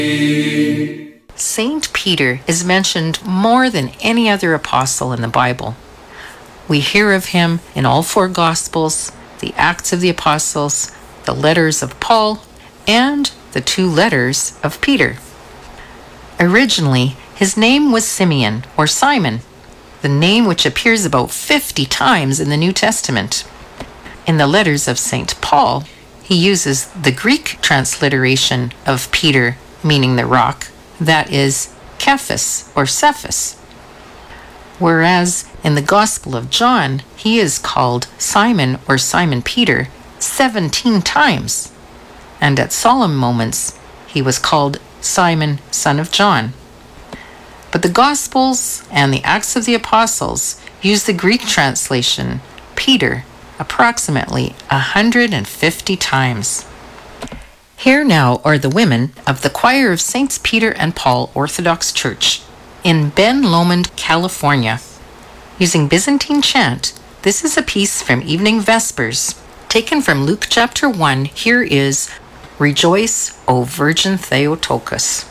Saint Peter is mentioned more than any other apostle in the Bible. We hear of him in all four Gospels, the Acts of the Apostles, the letters of Paul, and the two letters of Peter. Originally, his name was Simeon or Simon, the name which appears about 50 times in the New Testament. In the letters of St. Paul, he uses the Greek transliteration of Peter, meaning the rock, that is Cephas or Cephas. Whereas in the Gospel of John, he is called Simon or Simon Peter 17 times. And at solemn moments, he was called Simon, son of John. But the Gospels and the Acts of the Apostles use the Greek translation, Peter, approximately 150 times. Here now are the women of the Choir of Saints Peter and Paul Orthodox Church in Ben Lomond, California. Using Byzantine chant, this is a piece from Evening Vespers. Taken from Luke chapter 1, here is Rejoice, O Virgin Theotokos.